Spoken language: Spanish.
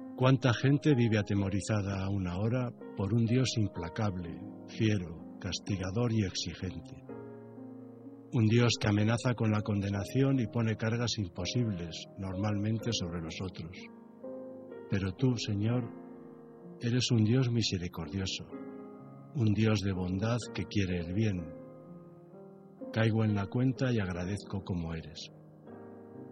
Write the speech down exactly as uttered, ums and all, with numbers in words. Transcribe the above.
¿Cuánta gente vive atemorizada aún ahora por un Dios implacable, fiero, castigador y exigente? Un Dios que amenaza con la condenación y pone cargas imposibles, normalmente sobre nosotros. Pero tú, Señor, eres un Dios misericordioso, un Dios de bondad que quiere el bien. Caigo en la cuenta y agradezco como eres.